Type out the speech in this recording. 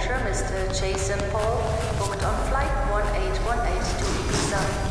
passenger Mr. Jason Paul booked on flight 1818 to Ibiza.